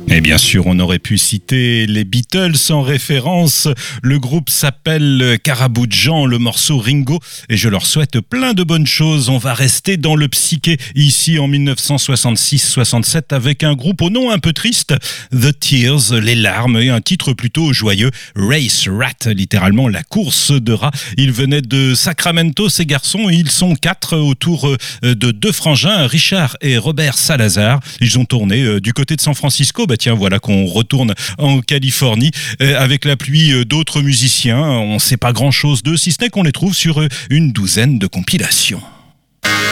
Et bien sûr, on aurait pu citer les Beatles en référence. Le groupe s'appelle Carabou de Jean, le morceau Ringo, et je leur souhaite plein de bonnes choses. On va rester dans le psyché ici en 1966-67 avec un groupe au nom un peu triste, The Tears, les larmes, et un titre plutôt joyeux, Race Rat, littéralement la course de rats. Ils venaient de Sacramento, ces garçons, et ils sont 4 autour de 2 frangins, Richard et Robert Salazar. Ils ont tourné du côté de San Francisco. Tiens, voilà qu'on retourne en Californie avec l'appui d'autres musiciens. On ne sait pas grand-chose d'eux, si ce n'est qu'on les trouve sur une douzaine de compilations.